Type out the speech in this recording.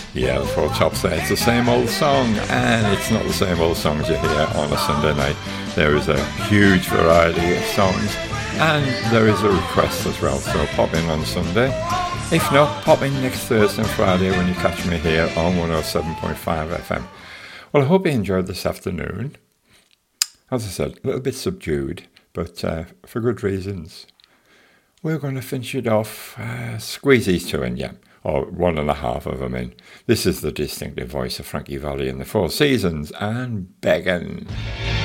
Yeah, the Four Tops there. It's the same old song, and it's not the same old songs you hear on a Sunday night. There is a huge variety of songs, and there is a request as well, so pop in on Sunday. If not, pop in next Thursday and Friday when you catch me here on 107.5 FM. Well, I hope you enjoyed this afternoon. As I said, a little bit subdued, but for good reasons. We're going to finish it off, squeeze these two in, yeah, or one and a half of them in. This is the distinctive voice of Frankie Valli in the Four Seasons and Beggin'.